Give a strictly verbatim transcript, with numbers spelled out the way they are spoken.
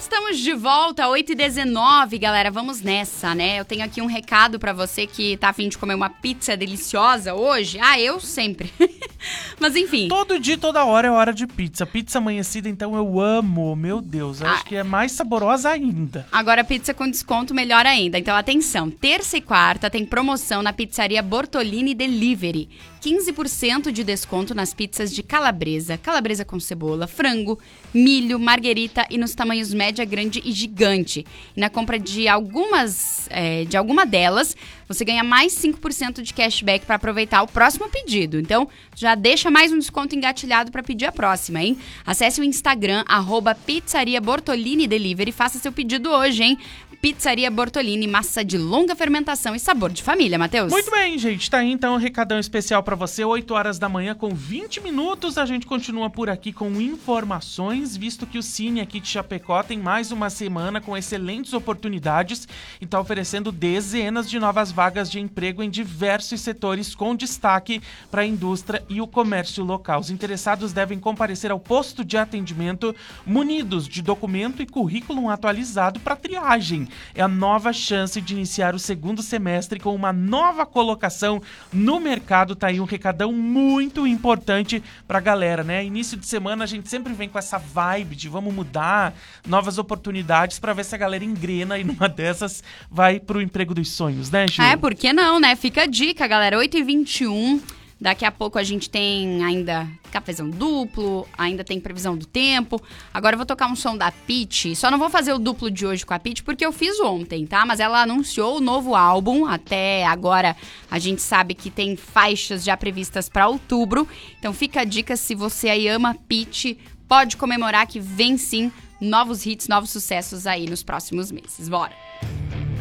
Estamos de volta, oito e dezenove, galera, vamos nessa, né? Eu tenho aqui um recado pra você que tá a fim de comer uma pizza deliciosa hoje. Ah, eu sempre. Mas enfim. Todo dia, toda hora é hora de pizza. Pizza amanhecida, então eu amo, meu Deus. Eu ah. acho que é mais saborosa ainda. Agora pizza com desconto, melhor ainda. Então atenção, terça e quarta tem promoção na pizzaria Bortolini Delivery. quinze por cento de desconto nas pizzas de calabresa, calabresa com cebola, frango, milho, marguerita e nos tamanhos média, grande e gigante. E na compra de algumas, é, de alguma delas, você ganha mais cinco por cento de cashback para aproveitar o próximo pedido. Então, já deixa mais um desconto engatilhado para pedir a próxima, hein? Acesse o Instagram, arroba Pizzaria Bortolini Delivery e faça seu pedido hoje, hein? Pizzaria Bortolini, massa de longa fermentação e sabor de família, Matheus. Muito bem, gente. Tá aí então um recadão especial para você, oito horas da manhã com vinte minutos. A gente continua por aqui com informações, visto que o Cine aqui de Chapecó tem mais uma semana com excelentes oportunidades e tá oferecendo dezenas de novas vagas de emprego em diversos setores, com destaque para a indústria e o comércio local. Os interessados devem comparecer ao posto de atendimento munidos de documento e currículo atualizado para triagem. É a nova chance de iniciar o segundo semestre com uma nova colocação no mercado. Tá aí um recadão muito importante pra galera, né? Início de semana a gente sempre vem com essa vibe de vamos mudar, novas oportunidades pra ver se a galera engrena e numa dessas vai pro emprego dos sonhos, né, Ju? É, por que não, né? Fica a dica, galera. oito e vinte e um. Daqui a pouco a gente tem ainda cafezão duplo, ainda tem previsão do tempo. Agora eu vou tocar um som da Pitty. Só não vou fazer o duplo de hoje com a Pitty porque eu fiz ontem, tá? Mas ela anunciou o novo álbum. Até agora a gente sabe que tem faixas já previstas para outubro. Então fica a dica, se você aí ama Pitty, pode comemorar que vem sim novos hits, novos sucessos aí nos próximos meses. Bora!